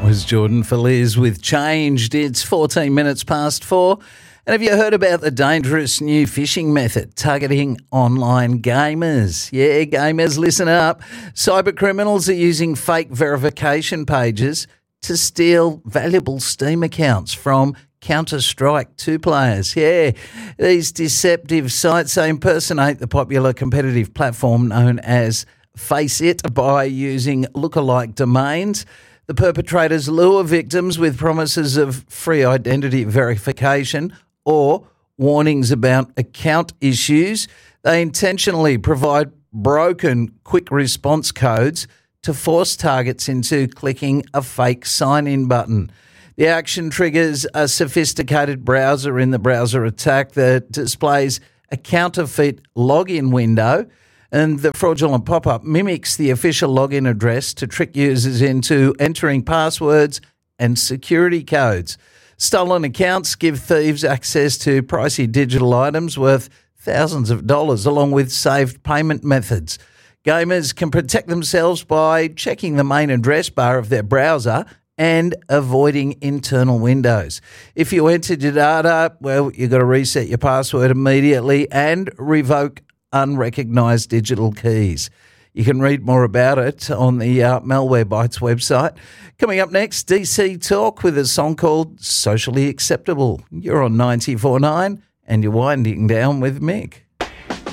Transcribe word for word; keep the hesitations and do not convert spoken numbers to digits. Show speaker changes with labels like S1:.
S1: was Jordan Feliz with Changed. It's fourteen minutes past four. And have you heard about the dangerous new phishing method targeting online gamers? Yeah, gamers, listen up. Cyber criminals are using fake verification pages to steal valuable Steam accounts from Counter-Strike two players. Yeah, these deceptive sites, they impersonate the popular competitive platform known as Faceit by using lookalike domains. The perpetrators lure victims with promises of free identity verification or warnings about account issues. They intentionally provide broken quick response codes to force targets into clicking a fake sign-in button. The action triggers a sophisticated browser in the browser attack that displays a counterfeit login window, and the fraudulent pop-up mimics the official login address to trick users into entering passwords and security codes. Stolen accounts give thieves access to pricey digital items worth thousands of dollars, along with saved payment methods. Gamers can protect themselves by checking the main address bar of their browser and avoiding internal windows. If you entered your data, well, you've got to reset your password immediately and revoke unrecognised digital keys. You can read more about it on the uh, Malwarebytes website. Coming up next, D C Talk with a song called Socially Acceptable. You're on ninety-four point nine and you're winding down with Mick.